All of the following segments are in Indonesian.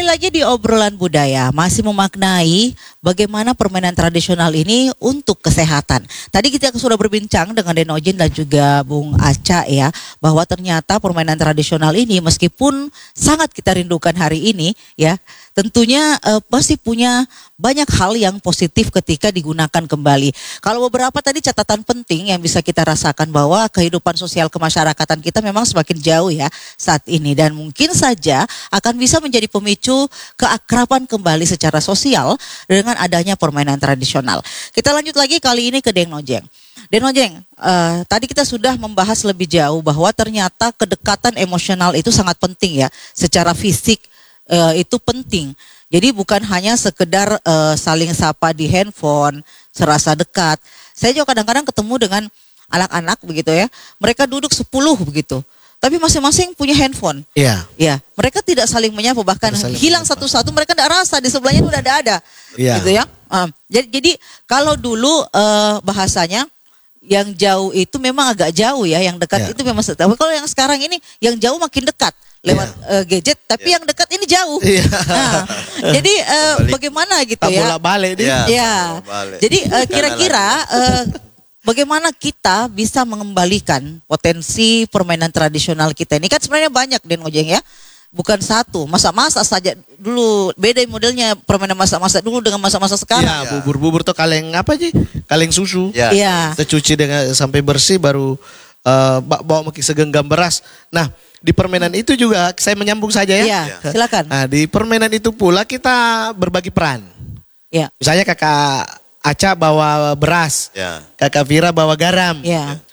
Kembali lagi di obrolan budaya, masih memaknai bagaimana permainan tradisional ini untuk kesehatan. Tadi kita sudah berbincang dengan Denojin dan juga Bung Aca ya, bahwa ternyata permainan tradisional ini meskipun sangat kita rindukan hari ini ya, tentunya pasti punya banyak hal yang positif ketika digunakan kembali. Kalau beberapa tadi catatan penting yang bisa kita rasakan bahwa kehidupan sosial kemasyarakatan kita memang semakin jauh ya saat ini, dan mungkin saja akan bisa menjadi pemicu keakraban kembali secara sosial dengan adanya permainan tradisional. Kita lanjut lagi kali ini ke Deng Nojeng. Deng Nojeng, tadi kita sudah membahas lebih jauh bahwa ternyata kedekatan emosional itu sangat penting ya, secara fisik itu penting. Jadi bukan hanya sekedar saling sapa di handphone, serasa dekat. Saya juga kadang-kadang ketemu dengan anak-anak begitu ya, mereka duduk 10 begitu. Tapi masing-masing punya handphone. Iya. Ya, mereka tidak saling menyapa, bahkan hilang satu-satu, mereka tidak rasa di sebelahnya udah ada. Iya. Gitu ya. Jadi kalau dulu bahasanya yang jauh itu memang agak jauh ya, yang dekat itu memang. Tapi kalau yang sekarang ini yang jauh makin dekat lewat gadget, tapi yang dekat ini jauh. Nah, jadi bagaimana gitu ya? Bola balik dia. Ya. Jadi kira-kira bagaimana kita bisa mengembalikan potensi permainan tradisional kita ini? Kan sebenarnya banyak Den Ojeng ya. Bukan satu, masa-masa saja dulu, beda modelnya permainan masa-masa dulu dengan masa-masa sekarang. Ya, bubur-bubur tuh kaleng apa sih? Kaleng susu. Iya. Kita cuci dengan sampai bersih baru bawa segenggam beras. Nah, di permainan itu juga saya menyambung saja ya. Iya, silakan. Nah, di permainan itu pula kita berbagi peran. Iya. Misalnya kakak Aca bawa beras, kakak Vira bawa garam,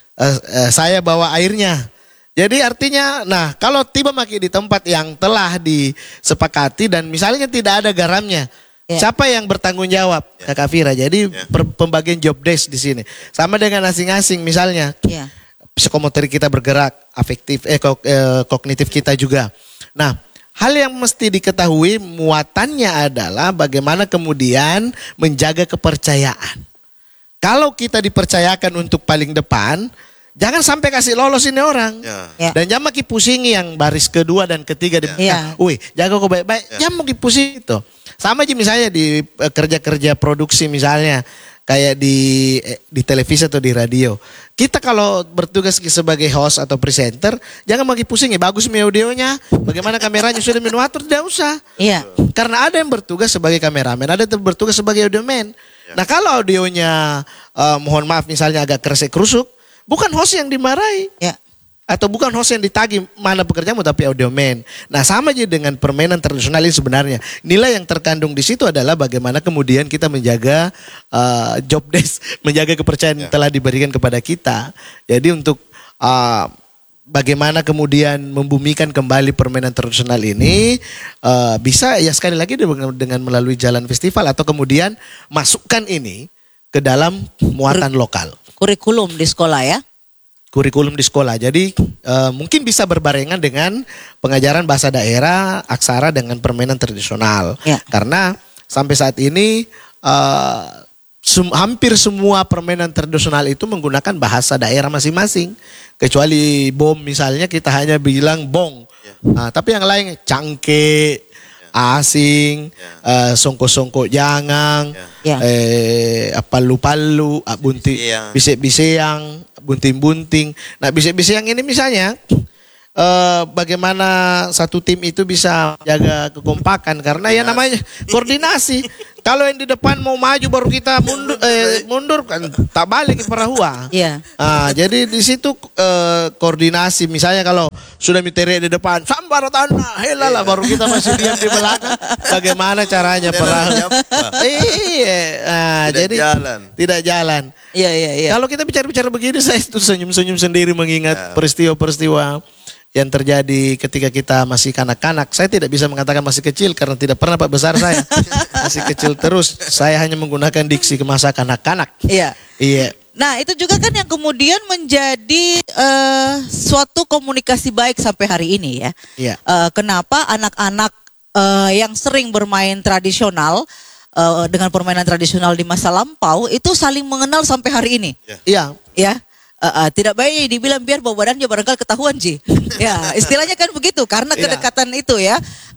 saya bawa airnya. Jadi artinya, nah kalau tiba maki di tempat yang telah disepakati dan misalnya tidak ada garamnya, siapa yang bertanggung jawab? Kakak Vira. Jadi pembagian job desk di sini. Sama dengan asing-asing misalnya, psikomotorik kita bergerak, afektif, kognitif kita juga. Nah, hal yang mesti diketahui muatannya adalah bagaimana kemudian menjaga kepercayaan. Kalau kita dipercayakan untuk paling depan, jangan sampai kasih lolos ini orang. Dan jangan maki pusingi yang baris kedua dan ketiga. Wih, jaga kok baik-baik. Jangan mau dipusingi itu. Sama aja misalnya di kerja-kerja produksi misalnya. Kayak di televisi atau di radio. Kita kalau bertugas sebagai host atau presenter, jangan lagi pusing ya, bagus audionya, bagaimana kameranya sudah menuatur, tidak usah. Iya. Karena ada yang bertugas sebagai kameramen, ada yang bertugas sebagai audioman. Nah kalau audionya mohon maaf misalnya agak kresek-krusuk, bukan host yang dimarahi. Atau bukan host yang ditagih mana pekerjaanmu tapi audioman. Nah sama aja dengan permainan tradisional ini sebenarnya. Nilai yang terkandung di situ adalah bagaimana kemudian kita menjaga job desk, menjaga kepercayaan yang telah diberikan kepada kita. Jadi untuk bagaimana kemudian membumikan kembali permainan tradisional ini bisa ya sekali lagi dengan melalui jalan festival atau kemudian masukkan ini ke dalam muatan lokal. Kurikulum di sekolah ya? Kurikulum di sekolah. Jadi mungkin bisa berbarengan dengan pengajaran bahasa daerah, aksara dengan permainan tradisional. Karena sampai saat ini hampir semua permainan tradisional itu menggunakan bahasa daerah masing-masing. Kecuali bom misalnya kita hanya bilang bong. Nah, tapi yang lain cangke, asing, songko-songko jangang, palu-palu, bunti, bisik-bisik, bunting-bunting. Nah bisik-bisik yang ini misalnya bagaimana satu tim itu bisa jaga kekompakan karena ya namanya koordinasi. Kalau yang di depan mau maju baru kita mundur kan tak balik ke perahua. Jadi di situ koordinasi. Misalnya kalau sudah miterik di depan sambar tanah helalah baru kita masih diam di belakang. Bagaimana caranya perahu? Jadi tidak jalan. Kalau kita bicara-bicara begini saya tuh senyum-senyum sendiri mengingat peristiwa-peristiwa yang terjadi ketika kita masih kanak-kanak. Saya tidak bisa mengatakan masih kecil karena tidak pernah Pak besar saya. Masih kecil terus. Saya hanya menggunakan diksi ke masa kanak-kanak. Iya. Nah itu juga kan yang kemudian menjadi suatu komunikasi baik sampai hari ini ya. Kenapa anak-anak yang sering bermain tradisional dengan permainan tradisional di masa lampau itu saling mengenal sampai hari ini. Iya. Tidak baik dibilang biar bawa badannya barangkali ketahuan Ji. Ya istilahnya kan begitu karena kedekatan itu ya.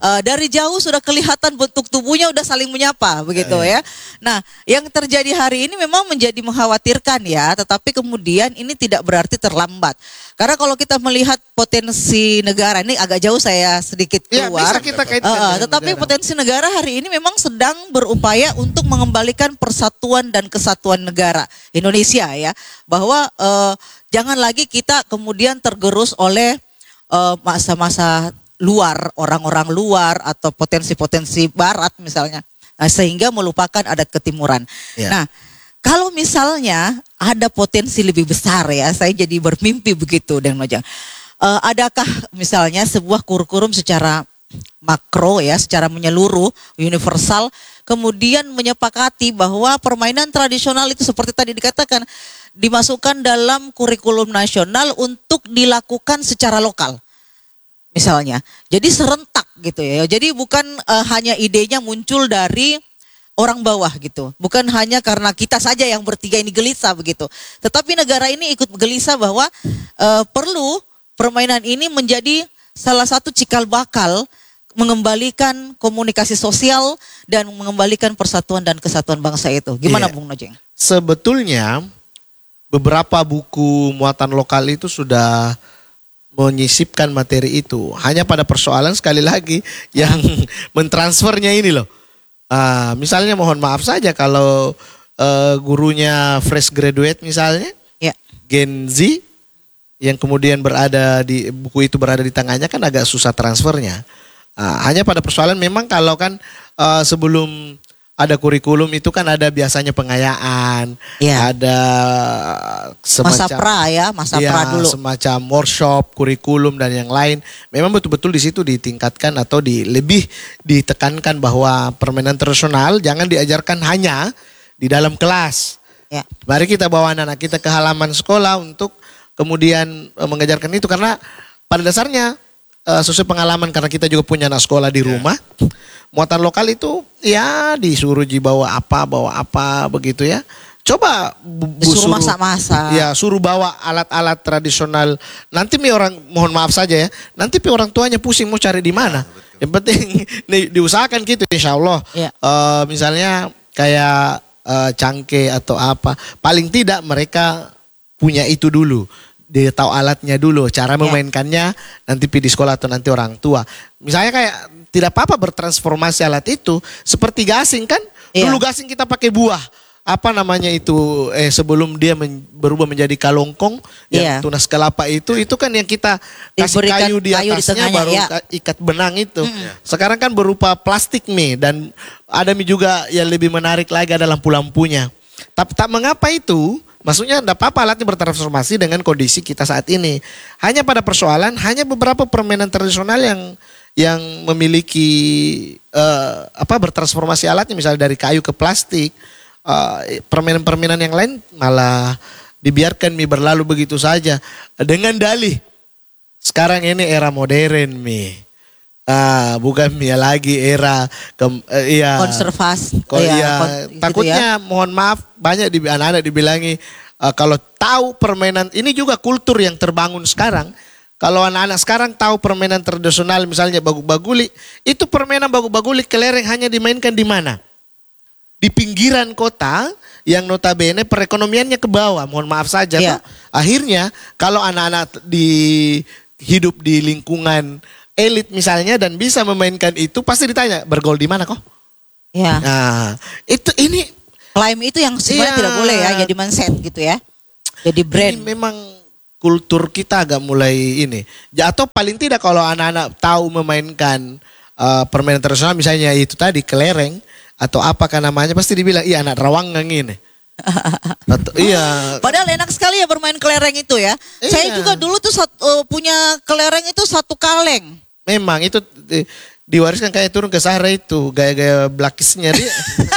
dari jauh sudah kelihatan bentuk tubuhnya udah saling menyapa begitu ya. Nah, yang terjadi hari ini memang menjadi mengkhawatirkan ya, tetapi kemudian ini tidak berarti terlambat. Karena kalau kita melihat potensi negara ini agak jauh saya sedikit keluar. Ya, bisa kita kaitkan tetapi negara. Potensi negara hari ini memang sedang berupaya untuk mengembalikan persatuan dan kesatuan negara Indonesia ya. Bahwa jangan lagi kita kemudian tergerus oleh masa-masa luar, orang-orang luar atau potensi-potensi barat misalnya. Nah, sehingga melupakan adat ketimuran. Ya. Nah, kalau misalnya ada potensi lebih besar ya, saya jadi bermimpi begitu dengan Nojang. Adakah misalnya sebuah kurikulum secara makro ya, secara menyeluruh, universal, kemudian menyepakati bahwa permainan tradisional itu seperti tadi dikatakan, dimasukkan dalam kurikulum nasional untuk dilakukan secara lokal. Misalnya, jadi serentak gitu ya. Jadi bukan hanya idenya muncul dari orang bawah gitu. Bukan hanya karena kita saja yang bertiga ini gelisah begitu. Tetapi negara ini ikut gelisah bahwa perlu permainan ini menjadi salah satu cikal bakal mengembalikan komunikasi sosial dan mengembalikan persatuan dan kesatuan bangsa itu. Gimana Bung Nojeng? Sebetulnya beberapa buku muatan lokal itu sudah menyisipkan materi itu. Hanya pada persoalan sekali lagi yang mentransfernya ini loh. Misalnya mohon maaf saja kalau gurunya fresh graduate misalnya, Gen Z, yang kemudian berada di buku itu berada di tangannya kan agak susah transfernya. Hanya pada persoalan memang kalau kan sebelum ada kurikulum itu kan ada biasanya pengayaan, ada semacam masa pra dulu, semacam workshop, kurikulum dan yang lain. Memang betul-betul di situ ditingkatkan atau lebih ditekankan bahwa permainan tradisional jangan diajarkan hanya di dalam kelas. Mari kita bawa anak-anak kita ke halaman sekolah untuk kemudian mengajarkan itu, karena pada dasarnya sesuai pengalaman karena kita juga punya anak sekolah di rumah. Muatan lokal itu ya disuruh bawa apa begitu ya. Coba suruh masak-masak. Ya, suruh bawa alat-alat tradisional. Nanti orang, mohon maaf saja ya, nanti orang tuanya pusing mau cari di mana. Yang penting diusahakan gitu insya Allah. Misalnya kayak cangke atau apa. Paling tidak mereka punya itu dulu. Dia tahu alatnya dulu, cara memainkannya nanti di sekolah atau nanti orang tua. Misalnya kayak tidak apa-apa bertransformasi alat itu seperti gasing kan. Dulu gasing kita pakai buah. Apa namanya itu sebelum dia berubah menjadi kalongkong yang tunas kelapa itu kan yang kita kasih kayu di atasnya baru ikat benang itu. Sekarang kan berupa plastik mie dan ada mie juga yang lebih menarik lagi ada lampu-lampunya. Tapi tak mengapa itu. Maksudnya tidak apa-apa alatnya bertransformasi dengan kondisi kita saat ini. Hanya pada persoalan, hanya beberapa permainan tradisional yang memiliki bertransformasi alatnya, misalnya dari kayu ke plastik. Permainan-permainan yang lain malah dibiarkan berlalu begitu saja. Dengan dalih, sekarang ini era modern bukan lagi era konservasi. Takutnya mohon maaf banyak anak-anak dibilangi kalau tahu permainan ini juga kultur yang terbangun sekarang. Kalau anak-anak sekarang tahu permainan tradisional misalnya baguk-baguli, itu permainan baguk-baguli kelereng hanya dimainkan di mana? Di pinggiran kota yang notabene perekonomiannya ke bawah. Mohon maaf saja toh. Akhirnya kalau anak-anak hidup di lingkungan elit misalnya dan bisa memainkan itu pasti ditanya bergaul di mana kok? Nah, ini klaim itu yang sebenarnya tidak boleh ya, jadi mindset gitu ya. Jadi brand. Ini memang kultur kita agak mulai ini. Atau paling tidak kalau anak-anak tahu memainkan permainan tradisional misalnya itu tadi kelereng atau apakah namanya pasti dibilang iya anak Rawangan ini. Padahal enak sekali ya bermain kelereng itu ya. Saya juga dulu tuh punya kelereng itu satu kaleng. Memang itu diwariskan kayak turun ke Sahara itu gaya-gaya blakisnya dia.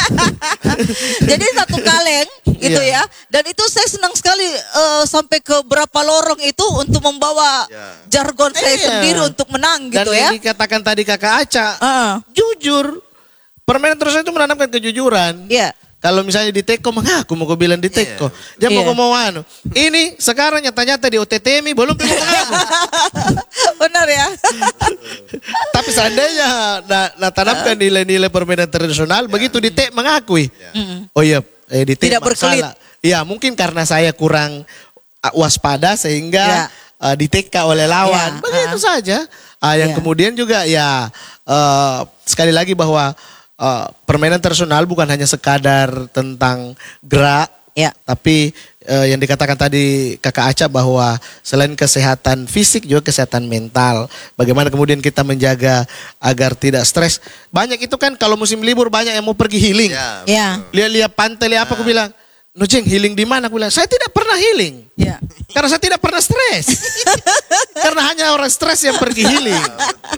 Jadi satu kaleng gitu ya. Dan itu saya senang sekali sampai ke berapa lorong itu untuk membawa jargon saya sendiri untuk menang gitu ya. Dan yang dikatakan tadi Kakak Aca, jujur. Permainan terus itu menanamkan kejujuran. Kalau misalnya di Teko, mengaku mau gue bilang di Teko. Dia mau ngomong ini sekarang nyata-nyata di OTTMI belum mengaku. Benar ya. Tapi seandainya tanamkan nilai-nilai permainan tradisional, begitu Dite mengakui. Oh iya, Dite tidak berkelit. Iya, mungkin karena saya kurang waspada sehingga diteka oleh lawan. Begitu saja. Yang kemudian juga ya sekali lagi bahwa permainan tradisional bukan hanya sekadar tentang gerak, tapi yang dikatakan tadi Kakak Aca bahwa selain kesehatan fisik juga kesehatan mental. Bagaimana kemudian kita menjaga agar tidak stres. Banyak itu kan kalau musim libur banyak yang mau pergi healing. Lihat-lihat pantai, lihat apa aku bilang. Nojeng, healing di mana? Aku bilang, saya tidak pernah healing. Karena saya tidak pernah stres. Karena hanya orang stres yang pergi healing.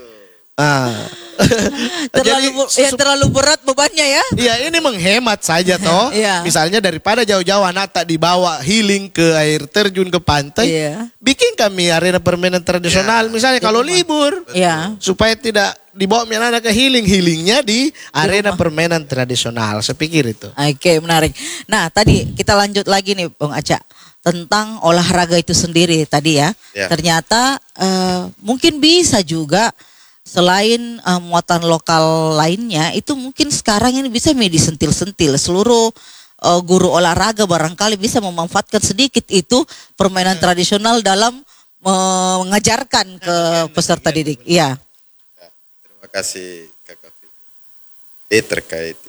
Terlalu berat bebannya ya. Iya, ini menghemat saja toh. Misalnya daripada jauh-jauh anak tak dibawa healing ke air terjun ke pantai, bikin kami arena permainan tradisional. Misalnya kalau libur, supaya tidak dibawa anak ke healingnya di arena permainan tradisional. Saya pikir itu. Oke, menarik. Nah, tadi kita lanjut lagi nih, Bung Aca, tentang olahraga itu sendiri tadi ya. Ternyata mungkin bisa juga. Selain muatan lokal lainnya, itu mungkin sekarang ini bisa disentil-sentil. Seluruh guru olahraga barangkali bisa memanfaatkan sedikit itu permainan tradisional dalam mengajarkan ke peserta didik. Iya. Terima kasih Kakak Fitri. Terkait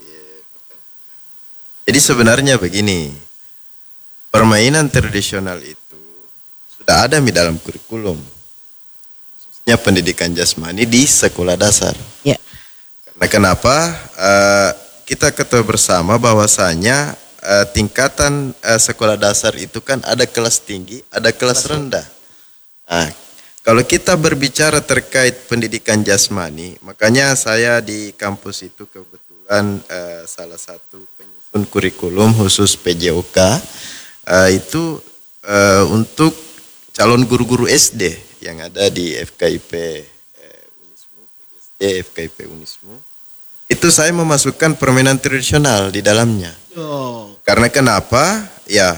jadi sebenarnya begini, permainan tradisional itu sudah ada di dalam kurikulum. Pendidikan jasmani di sekolah dasar. Karena kenapa? Kita ketahui bersama bahwasanya tingkatan sekolah dasar itu kan ada kelas tinggi, ada kelas rendah. Kalau kita berbicara terkait pendidikan jasmani, makanya saya di kampus itu kebetulan salah satu penyusun kurikulum khusus PJOK itu untuk calon guru-guru SD yang ada di FKIP Unismu, PGSD, FKIP Unismu, itu saya memasukkan permainan tradisional di dalamnya. Karena kenapa? Ya,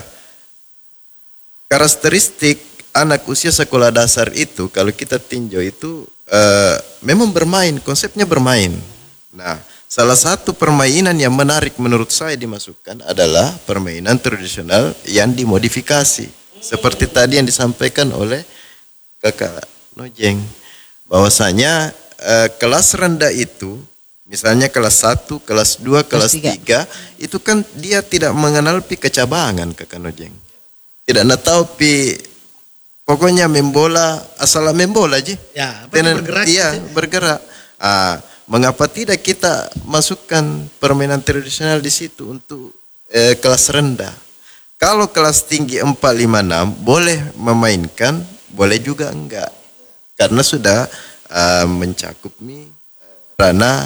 karakteristik anak usia sekolah dasar itu kalau kita tinjau itu memang bermain, konsepnya bermain. Nah, salah satu permainan yang menarik menurut saya dimasukkan adalah permainan tradisional yang dimodifikasi. Seperti tadi yang disampaikan oleh Kakak Nojeng, bahwasanya kelas rendah itu, misalnya kelas 1, kelas 2, kelas 3, itu kan dia tidak mengenal kecabangan Kakak Nojeng. Tidak tahu pokoknya membola, asal membola aja. Bergerak. Iya, bergerak. Mengapa tidak kita masukkan permainan tradisional di situ untuk kelas rendah? Kalau kelas tinggi 4, 5, 6 boleh memainkan, boleh juga enggak, karena sudah mencakup ranah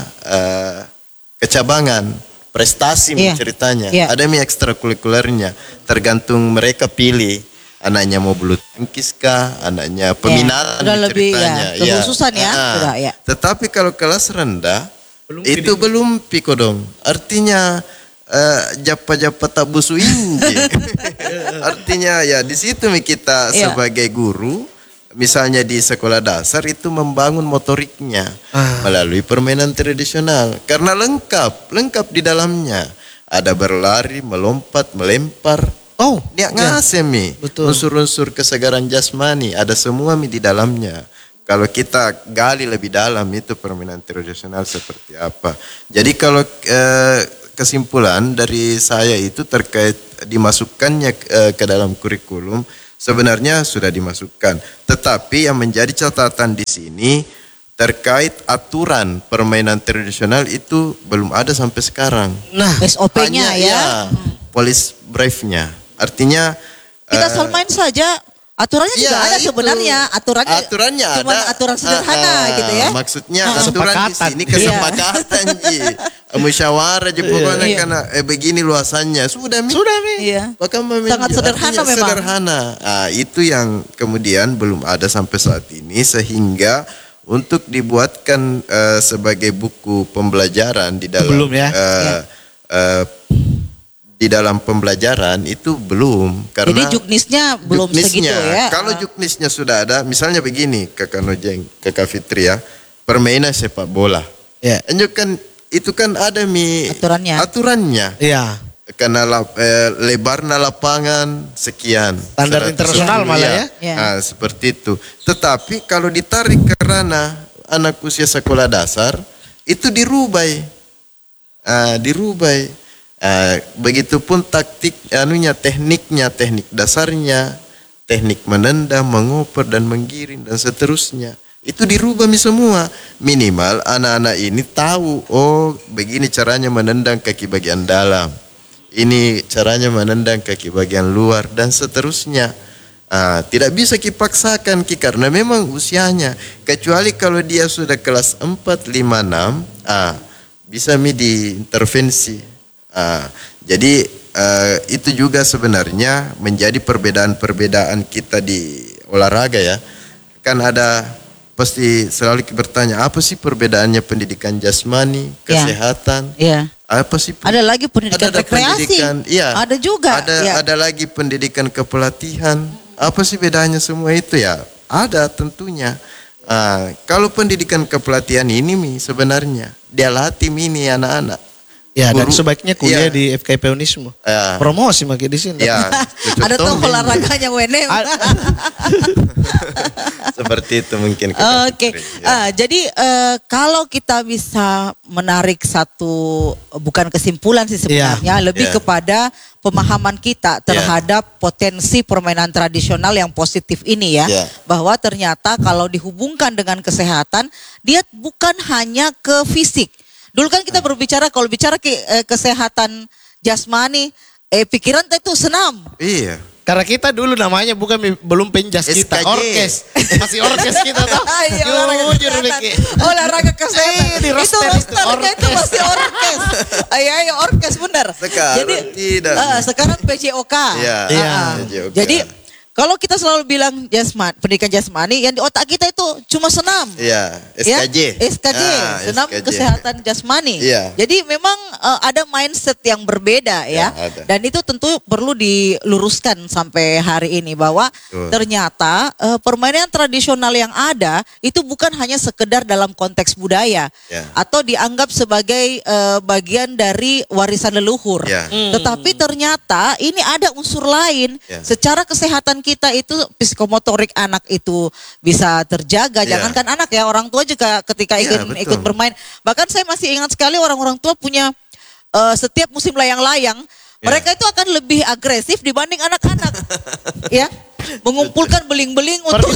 kecabangan, prestasi ceritanya. Ada ekstrakurikulernya, tergantung mereka pilih. Anaknya mau bulu tangkis kah, anaknya peminatan ceritanya. Kekhususan ya. Tetapi kalau kelas rendah itu belum pikodong. Artinya japa-japa tak busu inji. Artinya ya di situ kita sebagai guru, misalnya di sekolah dasar itu membangun motoriknya melalui permainan tradisional. Karena lengkap di dalamnya. Ada berlari, melompat, melempar. Dia ngasih unsur-unsur kesegaran jasmani, ada semua di dalamnya. Kalau kita gali lebih dalam itu permainan tradisional seperti apa. Jadi kalau kesimpulan dari saya itu terkait dimasukkannya ke dalam kurikulum, sebenarnya sudah dimasukkan. Tetapi yang menjadi catatan di sini terkait aturan permainan tradisional itu belum ada sampai sekarang. Nah, SOP-nya Police brief-nya. Artinya kita asal main saja. Aturannya juga ada sebenarnya. Aturannya cuma ada. Aturan sederhana gitu ya. Maksudnya aturan di sini kesepakatan musyawarah aja pokoknya karena begini luasannya. Sudah Mi. Sangat sederhana memang. Sederhana. Itu yang kemudian belum ada sampai saat ini, sehingga untuk dibuatkan sebagai buku pembelajaran di dalam di dalam pembelajaran itu belum, karena jadi juknisnya belum segitu ya. Kalau juknisnya sudah ada, misalnya begini Kakak Nojeng, Kakak Fitri ya, permainan sepak bola. Ya. Itu kan ada aturannya. Iya. Karena lebarnya lapangan sekian. Standar internasional malah ya. Nah, seperti itu. Tetapi kalau ditarik ke ranah anak usia sekolah dasar, itu dirubah. Begitupun tekniknya, teknik dasarnya, teknik menendang, mengoper dan menggiring dan seterusnya. Itu dirubah semua. Minimal anak-anak ini tahu, oh begini caranya menendang kaki bagian dalam. Ini caranya menendang kaki bagian luar dan seterusnya. Tidak bisa dipaksakan karena memang usianya. Kecuali kalau dia sudah kelas 4, 5, 6, bisa diintervensi. Jadi itu juga sebenarnya menjadi perbedaan-perbedaan kita di olahraga ya. Kan ada pasti selalu bertanya, apa sih perbedaannya pendidikan jasmani, kesehatan? Ya. Apa sih? Ada lagi pendidikan rekreasi. Iya. Ada juga. Ada lagi pendidikan kepelatihan. Apa sih bedanya semua itu ya? Ada tentunya. Kalau pendidikan kepelatihan ini sebenarnya dia latih anak-anak. Ya, dan sebaiknya kuliah di FKIP Unismo. Promosi makin di sini. Ya, ada tuh olahraganya Wene. Seperti itu mungkin. Oke. Jadi kalau kita bisa menarik satu, bukan kesimpulan sih sebenarnya, lebih kepada pemahaman kita terhadap potensi permainan tradisional yang positif ini ya. Bahwa ternyata kalau dihubungkan dengan kesehatan, dia bukan hanya ke fisik. Dulu kan kita berbicara, kalau bicara kesehatan jasmani, pikiran itu senam. Iya. Karena kita dulu namanya belum penjas kita, orkes. Masih orkes kita tuh. Olahraga kesehatan. Itu itu masih orkes. Iya, orkes benar. Jadi sekarang PJOK. Iya. Jadi kalau kita selalu bilang pendidikan jasmani, yang di otak kita itu cuma senam. Iya, SKJ. Senam kesehatan jasmani. Iya. Jadi memang ada mindset yang berbeda ya. Dan itu tentu perlu diluruskan sampai hari ini bahwa ternyata permainan tradisional yang ada itu bukan hanya sekedar dalam konteks budaya atau dianggap sebagai bagian dari warisan leluhur. Tetapi ternyata ini ada unsur lain secara kesehatan kita itu psikomotorik anak itu bisa terjaga. Jangankan anak ya, orang tua juga ketika ikut bermain. Bahkan saya masih ingat sekali orang-orang tua punya setiap musim layang-layang, mereka itu akan lebih agresif dibanding anak-anak. Ya, mengumpulkan beling-beling untuk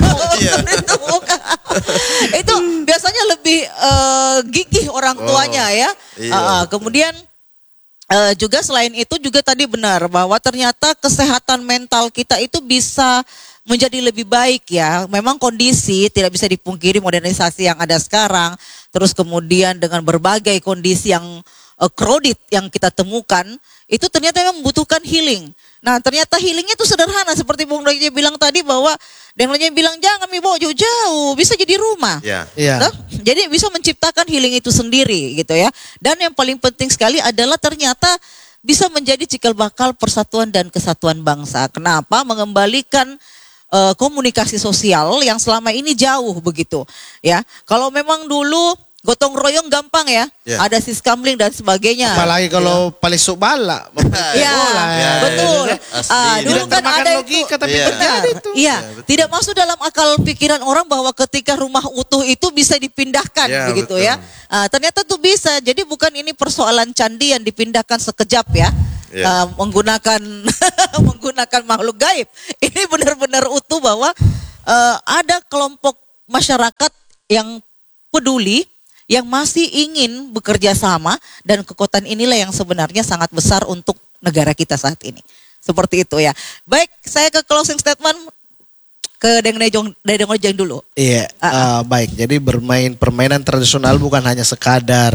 itu biasanya lebih gigih orang tuanya ya. Kemudian juga selain itu juga tadi benar bahwa ternyata kesehatan mental kita itu bisa menjadi lebih baik ya. Memang kondisi tidak bisa dipungkiri, modernisasi yang ada sekarang, terus kemudian dengan berbagai kondisi yang crowded yang kita temukan, itu ternyata memang membutuhkan healing. Nah ternyata healingnya itu sederhana seperti Bung Roy bilang tadi bahwa Denglenya bilang jangan bawa jauh-jauh, bisa jadi rumah. Jadi bisa menciptakan healing itu sendiri gitu ya. Dan yang paling penting sekali adalah ternyata bisa menjadi cikal bakal persatuan dan kesatuan bangsa. Kenapa? Mengembalikan komunikasi sosial yang selama ini jauh begitu ya. Kalau memang dulu gotong royong gampang ya, ada siskamling dan sebagainya. Apalagi kalau paling subala, betul. Dulu kan ada logika, tapi terjadi itu. Tidak masuk dalam akal pikiran orang bahwa ketika rumah utuh itu bisa dipindahkan, begitu ya. Ternyata tuh bisa. Jadi bukan ini persoalan candi yang dipindahkan sekejap ya. Menggunakan makhluk gaib. Ini benar-benar utuh bahwa ada kelompok masyarakat yang peduli, yang masih ingin bekerja sama, dan kekuatan inilah yang sebenarnya sangat besar untuk negara kita saat ini. Seperti itu ya. Baik, saya ke closing statement ke Deng Ojeng dulu. Iya, baik. Jadi permainan tradisional bukan hanya sekadar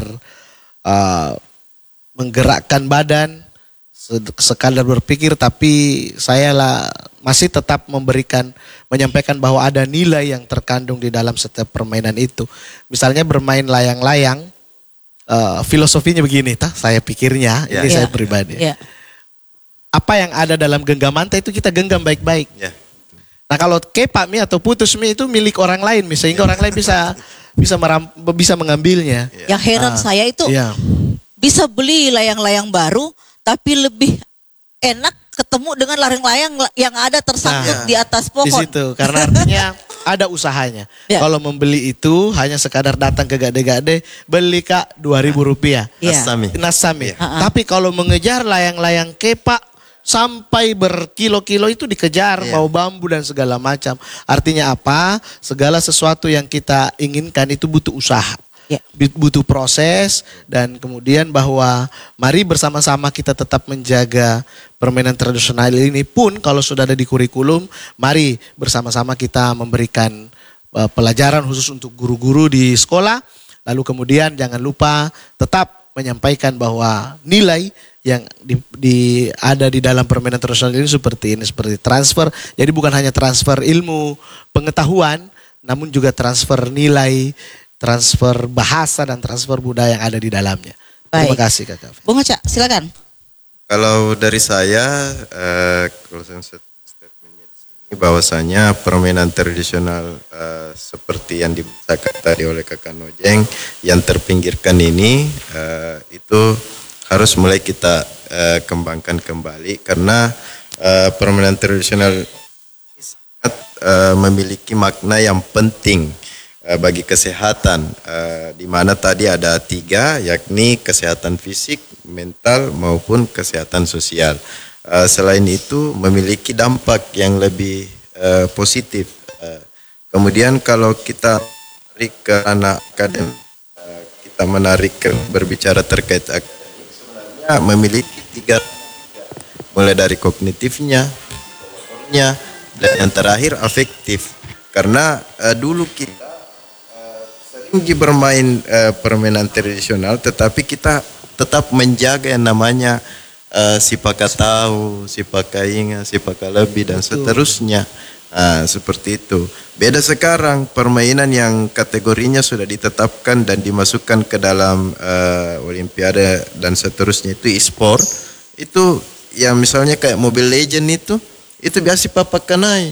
menggerakkan badan, sekadar berpikir, tapi saya masih tetap menyampaikan bahwa ada nilai yang terkandung di dalam setiap permainan itu. Misalnya bermain layang-layang, filosofinya begini, saya pikirnya, ini saya pribadi. apa yang ada dalam genggaman itu kita genggam baik-baik. Ya. Nah kalau kepak mie atau putus mie itu milik orang lain, sehingga orang lain bisa mengambilnya. Yang heran saya itu bisa beli layang-layang baru, tapi lebih enak ketemu dengan layang-layang yang ada tersangkut di atas pohon. Di situ, karena artinya ada usahanya. Kalau membeli itu hanya sekadar datang ke gade-gade, beli Kak 2.000 rupiah. Nasami. Tapi kalau mengejar layang-layang kepak, sampai berkilo-kilo itu dikejar, mau bambu dan segala macam. Artinya apa? Segala sesuatu yang kita inginkan itu butuh usaha. Butuh proses, dan kemudian bahwa mari bersama-sama kita tetap menjaga permainan tradisional ini pun kalau sudah ada di kurikulum, mari bersama-sama kita memberikan pelajaran khusus untuk guru-guru di sekolah. Lalu kemudian jangan lupa tetap menyampaikan bahwa nilai yang ada di dalam permainan tradisional ini seperti transfer. Jadi bukan hanya transfer ilmu pengetahuan, namun juga transfer nilai, transfer bahasa, dan transfer budaya yang ada di dalamnya. Terima kasih Kak Kavi. Bung Aca, silakan. Kalau dari saya, closing statementnya di sini bahwasanya permainan tradisional seperti yang dibacakan tadi oleh Kakak Nojeng yang terpinggirkan ini itu harus mulai kita kembangkan kembali, karena permainan tradisional sangat memiliki makna yang penting bagi kesehatan, di mana tadi ada 3, yakni kesehatan fisik, mental maupun kesehatan sosial. Selain itu memiliki dampak yang lebih positif. Kemudian kalau kita menarik ke anak akademik, kita menarik ke berbicara terkait akademik, sebenarnya memiliki 3, mulai dari kognitifnya, dan yang terakhir afektif. Karena dulu kita sering bermain permainan tradisional, tetapi kita tetap menjaga yang namanya sipaka tahu, sipaka ingat, sipaka lebih, dan seterusnya. Seperti itu. Beda sekarang permainan yang kategorinya sudah ditetapkan dan dimasukkan ke dalam olimpiade dan seterusnya, itu e-sport. Itu yang misalnya kayak Mobile Legend itu biasa papakanai.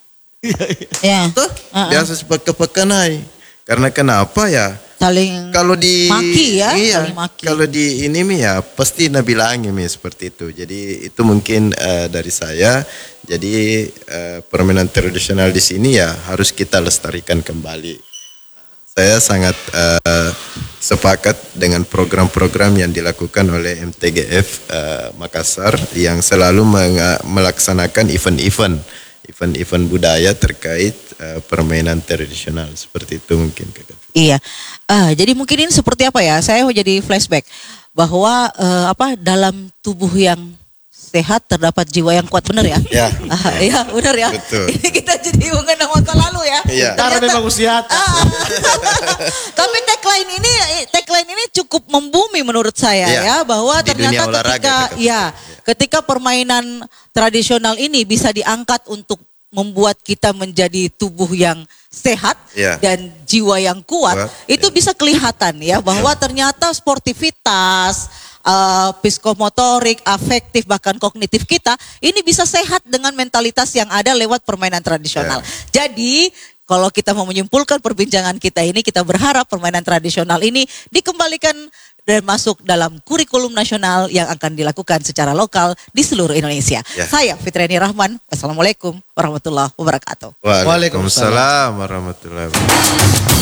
Biasa papakanai. Karena kenapa ya? Saling kalau di maki ya, saling maki. Kalau di ini ya pasti nabilangi seperti itu. Jadi itu mungkin dari saya. Jadi permainan tradisional di sini ya harus kita lestarikan kembali. Saya sangat sepakat dengan program-program yang dilakukan oleh MTGF Makassar yang selalu melaksanakan event-event budaya terkait permainan tradisional, seperti itu mungkin. Iya, jadi mungkin ini seperti apa ya? Saya mau jadi flashback bahwa dalam tubuh yang sehat terdapat jiwa yang kuat, benar ya? Iya, benar ya. Betul. Ini kita jadi mengenang masa lalu ya. Iya. Karena memang usia. Tapi tagline ini cukup membumi menurut saya ya, bahwa di ternyata ketika permainan tradisional ini bisa diangkat untuk membuat kita menjadi tubuh yang sehat dan jiwa yang kuat, itu bisa kelihatan ya bahwa ternyata sportivitas, psikomotorik, afektif, bahkan kognitif kita ini bisa sehat dengan mentalitas yang ada lewat permainan tradisional. Jadi kalau kita mau menyimpulkan perbincangan kita ini, kita berharap permainan tradisional ini dikembalikan dan masuk dalam kurikulum nasional yang akan dilakukan secara lokal di seluruh Indonesia. Saya Fitriani Rahman. Wassalamualaikum warahmatullahi wabarakatuh. Waalaikumsalam warahmatullahi wabarakatuh.